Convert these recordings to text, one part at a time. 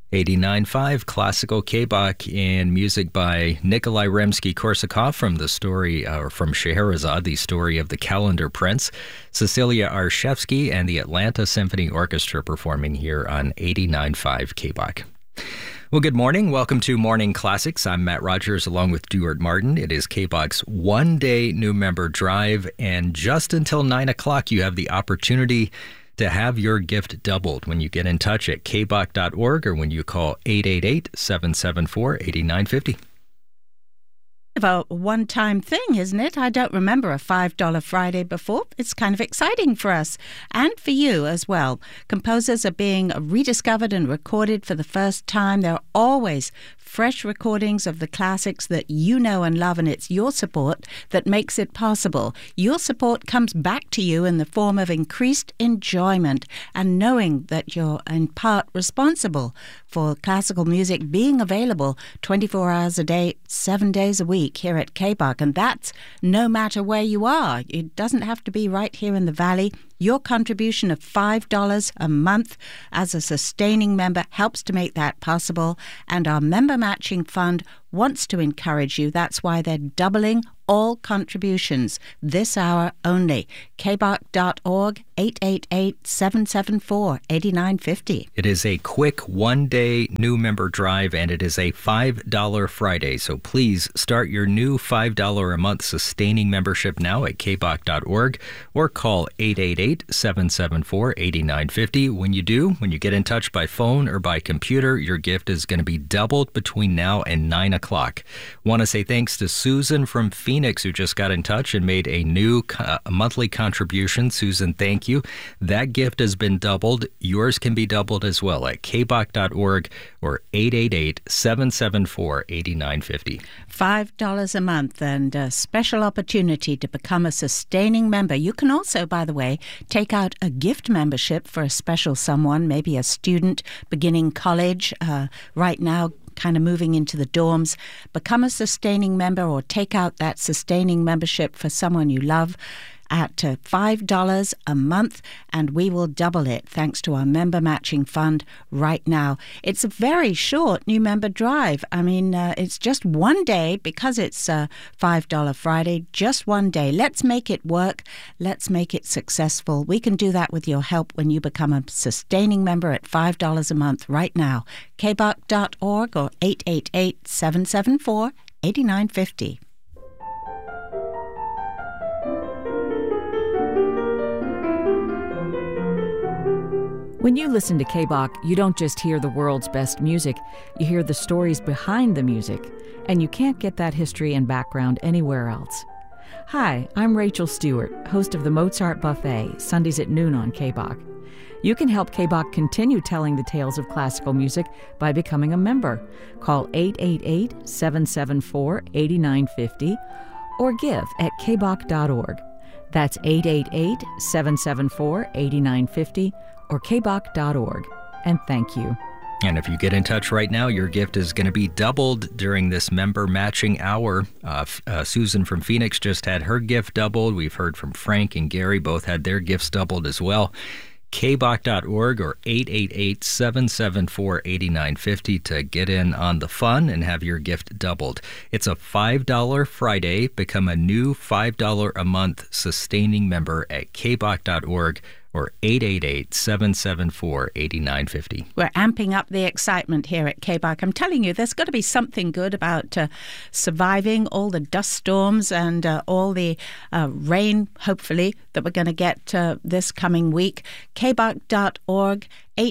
89.5 Classical K-Bach and music by Nikolai Rimsky-Korsakov from Scheherazade, the story of the Calendar Prince. Cecilia Arshevsky and the Atlanta Symphony Orchestra performing here on 89.5 K-Bach. Well, good morning. Welcome to Morning Classics. I'm Matt Rogers along with Duart Martin. It is K-Bach's one-day new member drive, and just until 9 o'clock you have the opportunity to have your gift doubled when you get in touch at kbach.org or when you call 888-774-8950. A one-time thing, isn't it? I don't remember a $5 Friday before. It's kind of exciting for us and for you as well. Composers are being rediscovered and recorded for the first time. There are always fresh recordings of the classics that you know and love, and it's your support that makes it possible. Your support comes back to you in the form of increased enjoyment and knowing that you're in part responsible for classical music being available 24 hours a day, 7 days a week here at K-Bach, and that's no matter where you are. It doesn't have to be right here in the Valley. Your contribution of $5 a month as a sustaining member helps to make that possible, and our member matching fund wants to encourage you. That's why they're doubling all contributions this hour only. kbach.org, 888-774-8950. It is a quick one-day new member drive, and it is a $5 Friday. So please start your new $5 a month sustaining membership now at kbach.org or call 888-774-8950. When you get in touch by phone or by computer, your gift is going to be doubled between now and 9 o'clock. Want to say thanks to Susan from Phoenix, who just got in touch and made a new monthly contribution. Susan, thank you. That gift has been doubled. Yours can be doubled as well at kbach.org or 888-774-8950. $5 a month and a special opportunity to become a sustaining member. You can also, by the way, take out a gift membership for a special someone, maybe a student beginning college right now, kind of moving into the dorms. Become a sustaining member or take out that sustaining membership for someone you love at $5 a month, and we will double it thanks to our member matching fund right now. It's a very short new member drive. I mean, it's just one day because it's $5 Friday, just one day. Let's make it work. Let's make it successful. We can do that with your help when you become a sustaining member at $5 a month right now. kbach.org or 888-774-8950. When you listen to K-Bach, you don't just hear the world's best music, you hear the stories behind the music, and you can't get that history and background anywhere else. Hi, I'm Rachel Stewart, host of the Mozart Buffet, Sundays at noon on K-Bach. You can help K-Bach continue telling the tales of classical music by becoming a member. Call 888-774-8950 or give at kbach.org. That's 888-774-8950 or kbach.org. And thank you. And if you get in touch right now, your gift is going to be doubled during this member matching hour. Susan from Phoenix just had her gift doubled. We've heard from Frank and Gary, both had their gifts doubled as well. kbach.org or 888-774-8950 to get in on the fun and have your gift doubled. It's a $5 Friday. Become a new $5 a month sustaining member at kbach.org or 888-774-8950. We're amping up the excitement here at K-Bach. I'm telling you, there's got to be something good about surviving all the dust storms and all the rain, hopefully, that we're going to get this coming week. kbach.org,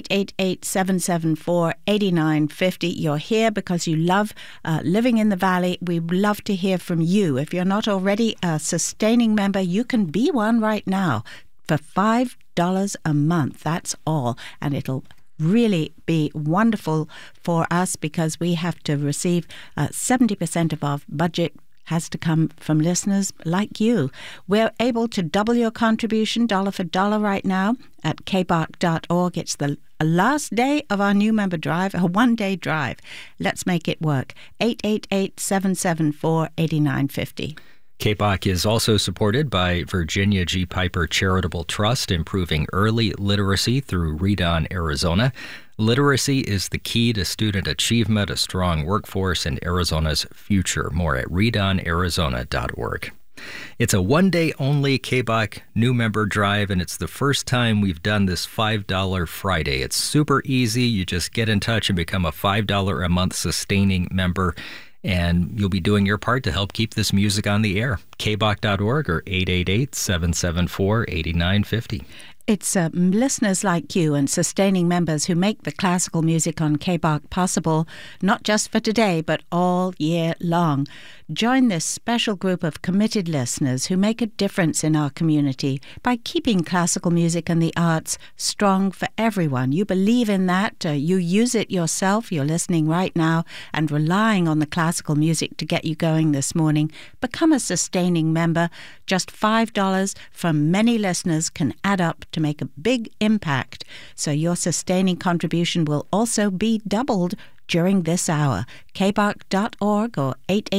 888-774-8950. You're here because you love living in the Valley. We'd love to hear from you. If you're not already a sustaining member, you can be one right now for $5 a month. That's all. And it'll really be wonderful for us because we have to receive 70% of our budget has to come from listeners like you. We're able to double your contribution dollar for dollar right now at kbach.org. It's the last day of our new member drive, a one-day drive. Let's make it work. 888-774-8950. KBOC is also supported by Virginia G. Piper Charitable Trust, improving early literacy through Read On Arizona. Literacy is the key to student achievement, a strong workforce, and Arizona's future. More at readonarizona.org. It's a one-day-only KBOC new member drive, and it's the first time we've done this $5 Friday. It's super easy. You just get in touch and become a $5 a month sustaining member, and you'll be doing your part to help keep this music on the air. KBOC.org or 888-774-8950. It's listeners like you and sustaining members who make the classical music on KBOC possible, not just for today, but all year long. Join this special group of committed listeners who make a difference in our community by keeping classical music and the arts strong for everyone. You believe in that. You use it yourself. You're listening right now and relying on the classical music to get you going this morning. Become a sustaining member. Just $5 from many listeners can add up to make a big impact. So your sustaining contribution will also be doubled during this hour. KBOC.org or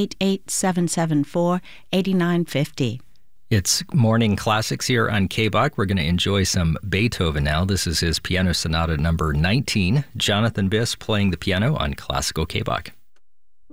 888-774-8950. It's Morning Classics here on KBOC. We're going to enjoy some Beethoven now. This is his Piano Sonata number 19. Jonathan Biss playing the piano on Classical KBOC.